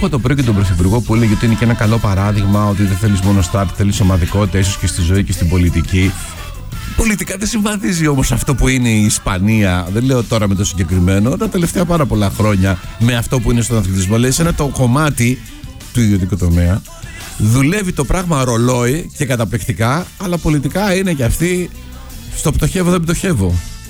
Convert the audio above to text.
έχω το πρωί και τον Πρωθυπουργό που έλεγε ότι είναι και ένα καλό παράδειγμα, ότι δεν θέλεις μόνο στάρτ, θέλεις ομαδικότητα, ίσως και στη ζωή και στην πολιτική. Πολιτικά δεν συμβαδίζει όμως αυτό που είναι η Ισπανία, δεν λέω τώρα με το συγκεκριμένο, τα τελευταία πάρα πολλά χρόνια με αυτό που είναι στον αθλητισμό. Λέει, σε ένα το κομμάτι του ιδιωτικού τομέα δουλεύει το πράγμα ρολόι και καταπληκτικά, αλλά πολιτικά είναι και αυτή στο πτωχεύω δεν πτωχεύω.